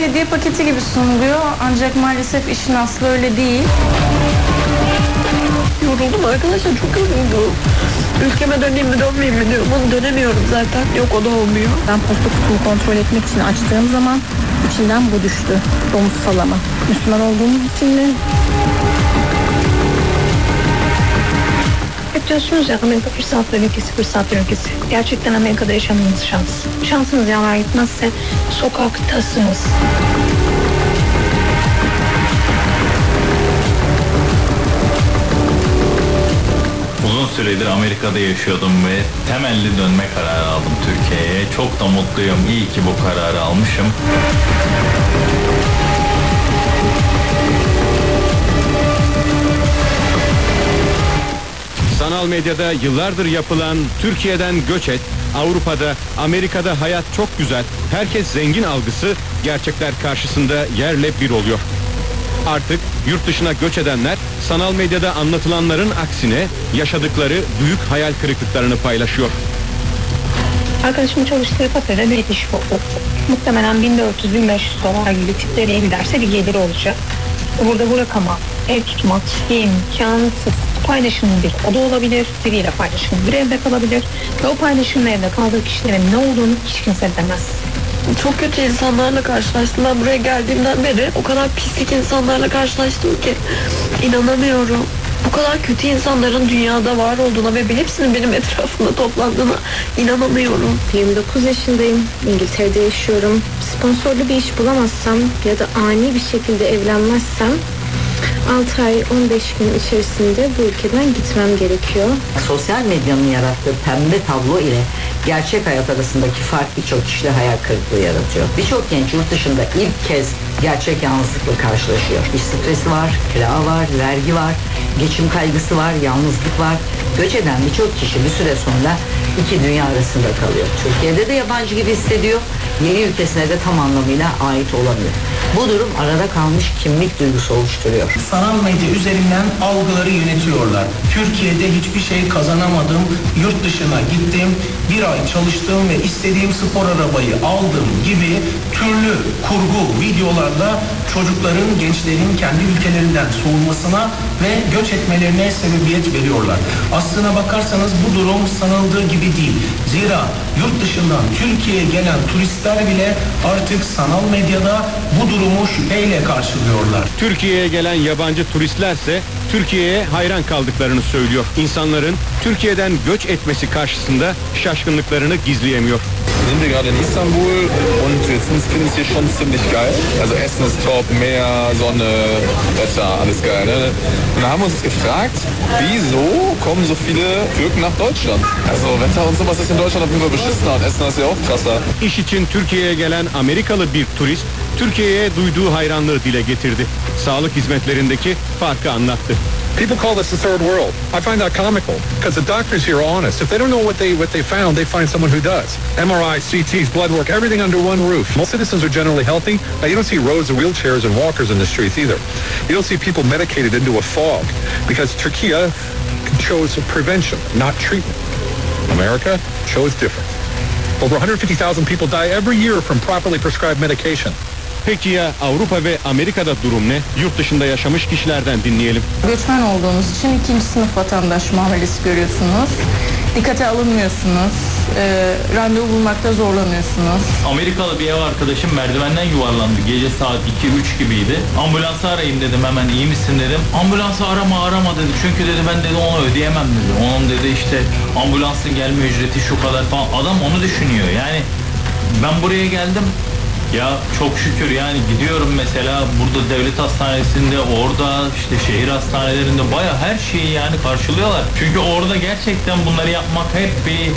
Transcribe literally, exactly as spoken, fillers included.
hediye paketi gibi sunuluyor. Ancak maalesef işin aslı öyle değil. Yoruldum arkadaşlar, çok yoruldum. Ülkeme döneyim mi dönmeyeyim mi diyorum. Onu dönemiyorum zaten. Yok, o da olmuyor. Ben posta kutumu kontrol etmek için açtığım zaman içinden bu düştü. Domuz salamı. Müslüman olduğumuz için mi? Hep diyorsunuz ya, Amerika fırsatlar ülkesi, fırsatlar ülkesi. Gerçekten Amerika'da yaşamanız şans. Şansınız yaver gitmezse sokaktasınız. Uzun süredir Amerika'da yaşıyordum ve temelli dönme kararı aldım Türkiye'ye. Çok da mutluyum. İyi ki bu kararı almışım. Sanal medyada yıllardır yapılan Türkiye'den göç et, Avrupa'da, Amerika'da hayat çok güzel, herkes zengin algısı gerçekler karşısında yerle bir oluyor. Artık yurt dışına göç edenler sanal medyada anlatılanların aksine yaşadıkları büyük hayal kırıklıklarını paylaşıyor. Arkadaşımın çalıştığı kafede bir iş buldu. Muhtemelen bin dört yüz bin beş yüz dolar gibi tipleriye giderse bir geliri olacak. Burada bu rakama ev tutmak imkansız. Paylaşımlı bir oda olabilir, biriyle paylaşımlı bir evde kalabilir ve o paylaşımlı evde kaldığı kişilerin ne olduğunu hiç kimse demez. Çok kötü insanlarla karşılaştım. Ben buraya geldiğimden beri o kadar pislik insanlarla karşılaştım ki inanamıyorum. Bu kadar kötü insanların dünyada var olduğuna ve hepsinin benim etrafımda toplandığına inanamıyorum. yirmi dokuz yaşındayım. İngiltere'de yaşıyorum. Sponsorlu bir iş bulamazsam ya da ani bir şekilde evlenmezsem altı ay on beş gün içerisinde bu ülkeden gitmem gerekiyor. Sosyal medyanın yarattığı pembe tablo ile gerçek hayat arasındaki fark birçok kişide hayal kırıklığı yaratıyor. Birçok genç yurt dışında ilk kez gerçek yalnızlıkla karşılaşıyor. İş stresi var, kira var, vergi var, geçim kaygısı var, yalnızlık var. Göç eden birçok kişi bir süre sonra iki dünya arasında kalıyor. Türkiye'de de yabancı gibi hissediyor, yeni ülkesine de tam anlamıyla ait olamıyor. Bu durum arada kalmış kimlik duygusu oluşturuyor. Sanal medya üzerinden algıları yönetiyorlar. Türkiye'de hiçbir şey kazanamadım, yurt dışına gittim, bir ay çalıştım ve istediğim spor arabayı aldım gibi türlü kurgu videolarla çocukların, gençlerin kendi ülkelerinden soğumasına ve göç etmelerine sebebiyet veriyorlar. Aslına bakarsanız bu durum sanıldığı gibi değil. Zira yurt dışından Türkiye'ye gelen turistler bile artık sanal medyada bu durumu şüpheyle karşılıyorlar. Türkiye'ye gelen yabancı turistlerse Türkiye'ye hayran kaldıklarını söylüyor. İnsanların Türkiye'den göç etmesi karşısında şaşkınlıklarını gizleyemiyor. Sind wir gerade in Istanbul und wir finden es hier schon ziemlich geil. Also Essen ist top, Meer, Sonne, Wetter, alles geil. Ne? Und da haben wir uns gefragt, wieso kommen so viele Türken nach Deutschland? Also Wetter und sowas ist in Deutschland auf jeden Fall beschissener und Essen ist ja auch krasser. İş için Türkiye'ye gelen Amerikalı bir turist Türkiye'ye duyduğu hayranlığı dile getirdi. Sağlık hizmetlerindeki farkı anlattı. People call this the third world. I find that comical because the doctors here are honest. If they don't know what they what they found, they find someone who does. M R I, C Ts, blood work, everything under one roof. Most citizens are generally healthy. Now, you don't see rows of wheelchairs and walkers in the streets either. You don't see people medicated into a fog because Turkey chose prevention, not treatment. America chose different. Over one hundred fifty thousand people die every year from properly prescribed medication. Peki ya Avrupa ve Amerika'da durum ne? Yurt dışında yaşamış kişilerden dinleyelim. Göçmen olduğunuz için ikinci sınıf vatandaş muamelesi görüyorsunuz. Dikkate alınmıyorsunuz. E, randevu bulmakta zorlanıyorsunuz. Amerikalı bir ev arkadaşım merdivenden yuvarlandı. Gece saat iki üç gibiydi. Ambulansı arayayım dedim, hemen iyi misin dedim. Ambulansı arama arama dedi. Çünkü dedi ben dedi onu ödeyemem dedi. Onun dedi işte ambulansın gelme ücreti şu kadar falan. Adam onu düşünüyor. Yani ben buraya geldim. Ya çok şükür yani gidiyorum mesela burada devlet hastanesinde, orada işte şehir hastanelerinde baya her şeyi yani karşılıyorlar. Çünkü orada gerçekten bunları yapmak hep bir